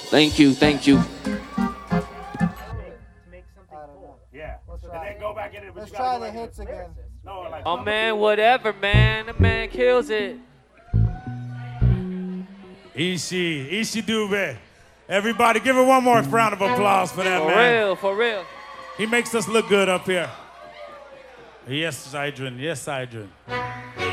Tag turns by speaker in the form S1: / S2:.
S1: Thank you, thank you.
S2: Yeah. And then go back in it.
S3: Let's try the hits again.
S2: No, like.
S4: Oh man, whatever, man. The man kills it.
S2: Ishi Dube. Everybody, give her one more round of applause for that,
S4: For
S2: man.
S4: real, for real.
S2: He makes us look good up here. Yes, Idrin. Yes, Idrin.